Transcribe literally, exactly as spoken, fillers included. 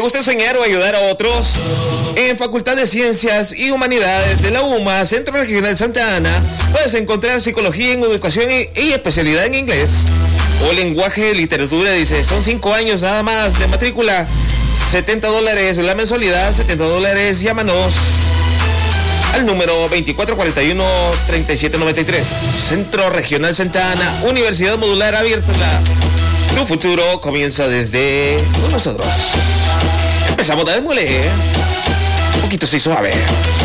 gusta enseñar o ayudar a otros? En Facultad de Ciencias y Humanidades de la U M A, Centro Regional Santa Ana, puedes encontrar psicología en educación y, y especialidad en inglés o lenguaje, literatura. Dice, son cinco años nada más de matrícula, setenta dólares la mensualidad, setenta dólares. Llámanos al número veinticuatro cuarenta y uno, treinta y siete noventa y tres. Centro Regional Santa Ana, Universidad Modular abierta. Tu futuro comienza desde nosotros. Empezamos, démosle. Un poquito así suave.